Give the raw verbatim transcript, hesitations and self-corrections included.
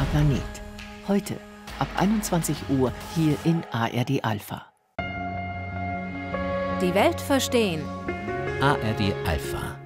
Planet. Heute ab einundzwanzig Uhr hier in A R D Alpha. Die Welt verstehen. A R D Alpha.